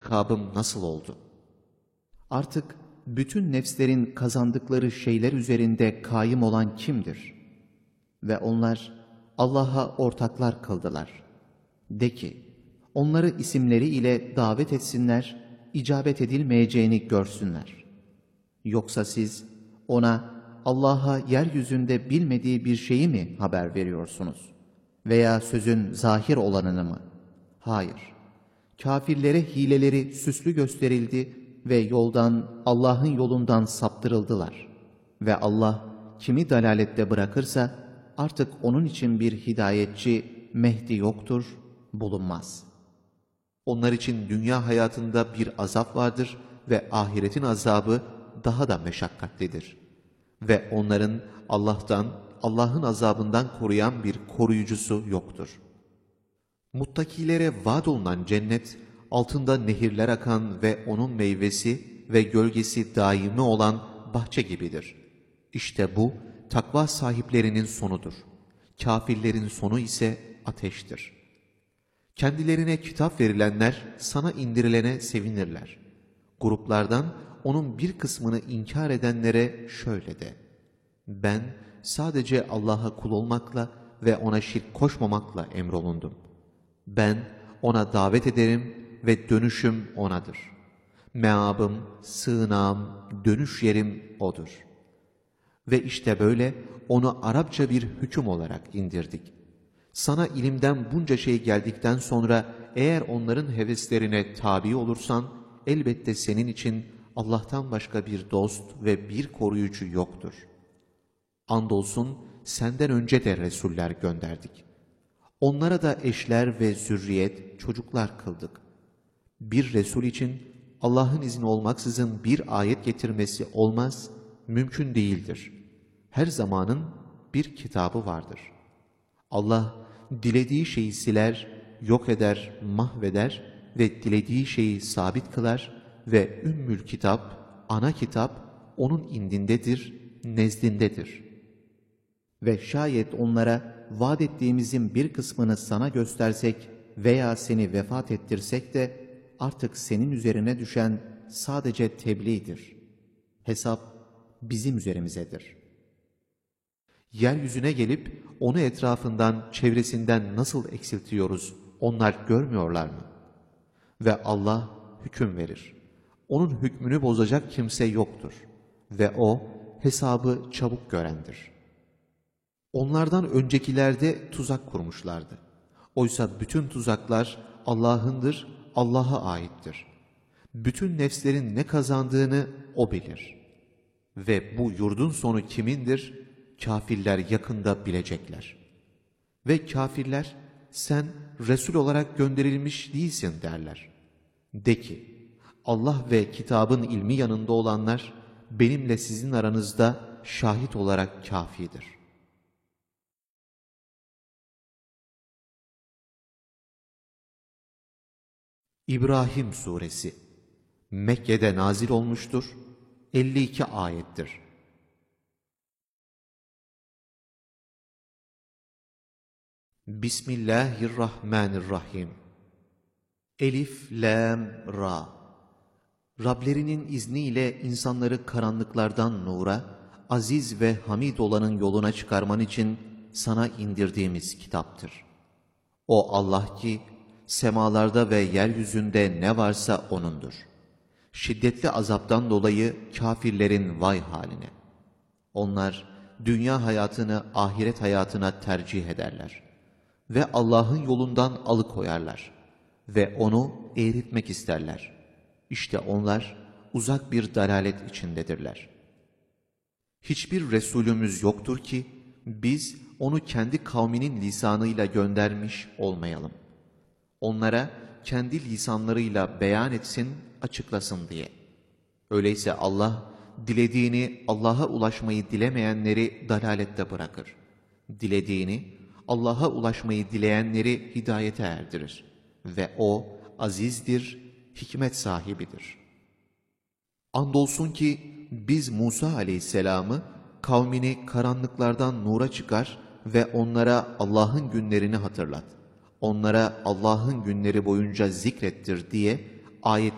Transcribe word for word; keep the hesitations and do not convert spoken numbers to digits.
ikabım nasıl oldu? Artık bütün nefslerin kazandıkları şeyler üzerinde kaim olan kimdir? Ve onlar Allah'a ortaklar kıldılar. De ki, onları isimleri ile davet etsinler, icabet edilmeyeceğini görsünler. Yoksa siz ona Allah'a yeryüzünde bilmediği bir şeyi mi haber veriyorsunuz? Veya sözün zahir olanını mı? Hayır. Kafirlere hileleri süslü gösterildi ve yoldan, Allah'ın yolundan saptırıldılar. Ve Allah kimi dalalette bırakırsa artık onun için bir hidayetçi, Mehdi yoktur, bulunmaz. Onlar için dünya hayatında bir azap vardır ve ahiretin azabı daha da meşakkatlidir. Ve onların Allah'tan, Allah'ın azabından koruyan bir koruyucusu yoktur. Muttakilere vaad olunan cennet, altında nehirler akan ve onun meyvesi ve gölgesi daimi olan bahçe gibidir. İşte bu, takva sahiplerinin sonudur. Kafirlerin sonu ise ateştir. Kendilerine kitap verilenler sana indirilene sevinirler. Gruplardan onun bir kısmını inkar edenlere şöyle de: ben sadece Allah'a kul olmakla ve ona şirk koşmamakla emrolundum. Ben ona davet ederim ve dönüşüm O'nadır. Meabım, sığınağım, dönüş yerim O'dur. Ve işte böyle onu Arapça bir hüküm olarak indirdik. Sana ilimden bunca şey geldikten sonra eğer onların heveslerine tabi olursan, elbette senin için Allah'tan başka bir dost ve bir koruyucu yoktur. Andolsun senden önce de Resuller gönderdik. Onlara da eşler ve zürriyet, çocuklar kıldık. Bir Resul için Allah'ın izni olmaksızın bir ayet getirmesi olmaz, mümkün değildir. Her zamanın bir kitabı vardır. Allah dilediği şeyi siler, yok eder, mahveder ve dilediği şeyi sabit kılar ve Ümmül Kitap, ana kitap onun indindedir, nezdindedir. Ve şayet onlara vaat ettiğimizin bir kısmını sana göstersek veya seni vefat ettirsek de artık senin üzerine düşen sadece tebliğdir. Hesap bizim üzerimizedir. Yeryüzüne gelip onu etrafından, çevresinden nasıl eksiltiyoruz, onlar görmüyorlar mı? Ve Allah hüküm verir. Onun hükmünü bozacak kimse yoktur. Ve O hesabı çabuk görendir. Onlardan öncekilerde tuzak kurmuşlardı. Oysa bütün tuzaklar Allah'ındır, Allah'a aittir. Bütün nefslerin ne kazandığını O bilir. Ve bu yurdun sonu kimindir? Kafirler yakında bilecekler. Ve kafirler, sen Resul olarak gönderilmiş değilsin derler. De ki, Allah ve kitabın ilmi yanında olanlar, benimle sizin aranızda şahit olarak kafidir. İbrahim Suresi Mekke'de nazil olmuştur, elli iki ayettir. Bismillahirrahmanirrahim. Elif, Lam, Ra. Rablerinin izniyle insanları karanlıklardan nura, aziz ve hamid olanın yoluna çıkarman için sana indirdiğimiz kitaptır. O Allah ki, semalarda ve yeryüzünde ne varsa O'nundur. Şiddetli azaptan dolayı kafirlerin vay haline. Onlar dünya hayatını ahiret hayatına tercih ederler. Ve Allah'ın yolundan alıkoyarlar. Ve O'nu eğritmek isterler. İşte onlar uzak bir dalalet içindedirler. Hiçbir Resulümüz yoktur ki, biz onu kendi kavminin lisanıyla göndermiş olmayalım. Onlara kendi lisanlarıyla beyan etsin, açıklasın diye. Öyleyse Allah, dilediğini Allah'a ulaşmayı dilemeyenleri dalalette bırakır. Dilediğini, Allah'a ulaşmayı dileyenleri hidayete erdirir. Ve O, azizdir, hikmet sahibidir. Andolsun ki, biz Musa aleyhisselamı, kavmini karanlıklardan nura çıkar ve onlara Allah'ın günlerini hatırlat. Onlara Allah'ın günleri boyunca zikrettir diye ayet